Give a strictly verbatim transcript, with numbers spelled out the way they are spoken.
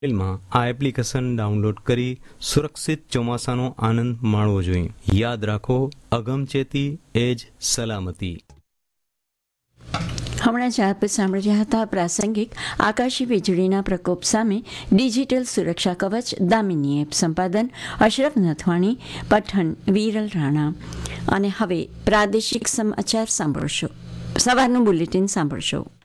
મોબાઈલમાં આ application download કરી સુરક્ષિત ચોમાસાનો આનંદ માણવો જોઈએ. યાદ રાખો, અગમચેતી એ જ સલામતી. હમણાં જ આપ સાંભળી રહ્યા હતા પ્રાસંગિક આકાશી વીજળીના પ્રકોપ સામે ડિજિટલ સુરક્ષા કવચ દામિની એપ. સંપાદન અશરફ નથવાણી, પઠન વિરલ રાણા. અને હવે પ્રાદેશિક સમાચાર સાંભળશો. સવારનું બુલેટિન સાંભળશો.